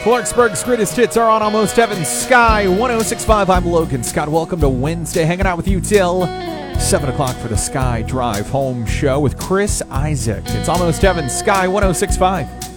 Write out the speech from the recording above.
Clarksburg's greatest hits are on Almost Heaven Sky 1065. I'm Logan Scott. Welcome to Wednesday. Hanging out with you till 7 o'clock for the Sky Drive Home Show with Chris Isaac. It's Almost Heaven Sky 1065.